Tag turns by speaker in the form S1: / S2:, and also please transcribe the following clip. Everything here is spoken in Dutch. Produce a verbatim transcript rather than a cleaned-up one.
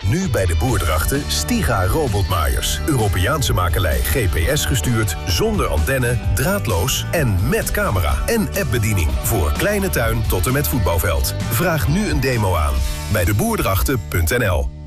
S1: Nu bij de Boerdrachten Stiga robotmaaiers. Europeaanse makelij, G P S gestuurd, zonder antenne, draadloos en met camera. En appbediening voor kleine tuin tot en met voetbalveld. Vraag nu een demo aan bij de boerdrachten punt n l.